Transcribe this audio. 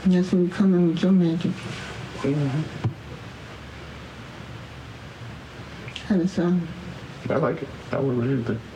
And that's when you come in with your magic. Mm-hmm. How does it sound? I like it. I would read it.